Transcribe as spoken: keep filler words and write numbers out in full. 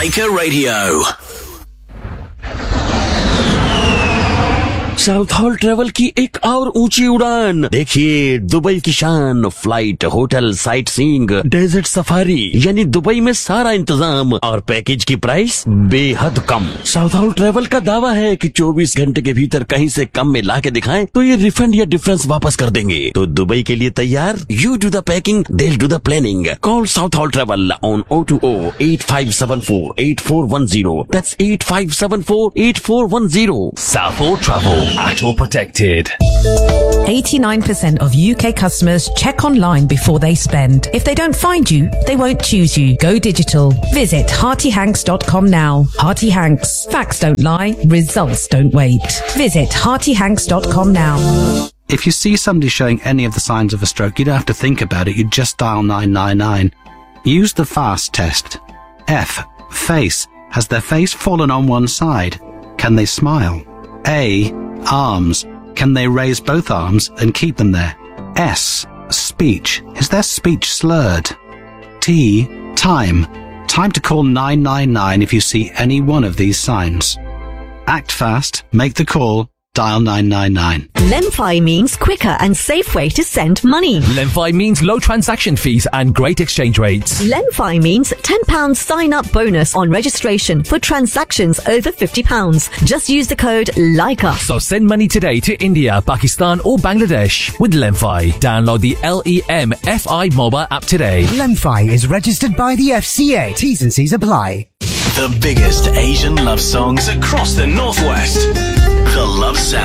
Laika Radio. South hall travel की एक और ऊंची उड़ान। देखिए दुबई की शान, flight, hotel, sight seeing, desert safari, यानी दुबई में सारा इंतजाम और पैकेज की प्राइस बेहद कम। साउथ हॉल ट्रेवल का दावा है कि चौबीस घंटे के भीतर कहीं से कम में ला के दिखाएं तो ये रिफंड या डिफरेंस वापस कर देंगे। तो दुबई के लिए तैयार? You do the packing, they'll do the planning. Call South Hall Travel on zero two zero eight five seven four eight four one zero. That's eight five seven four eight four one zero. South Hall Travel. At all protected. eighty-nine percent of U K customers check online before they spend. If they don't find you, they won't choose you. Go digital. Visit hearty hanks dot com now. Hearty Hanks. Facts don't lie. Results don't wait. Visit hearty hanks dot com now. If you see somebody showing any of the signs of a stroke, you don't have to think about it. You just dial nine nine nine. Use the FAST test. F. Face. Has their face fallen on one side? Can they smile? A. Arms. Can they raise both arms and keep them there? S. Speech. Is their speech slurred? T. Time. Time to call nine nine nine if you see any one of these signs. Act fast. Make the call. Dial nine nine nine. Lemfi means quicker and safe way to send money. Lemfi means low transaction fees and great exchange rates. Lemfi means ten pounds sign-up bonus on registration for transactions over fifty pounds. Just use the code LAIKA. So send money today to India, Pakistan or Bangladesh with Lemfi. Download the L E M F I mobile app today. Lemfi is registered by the F C A. T's and C's apply. The biggest Asian love songs across the Northwest. The Love Sound.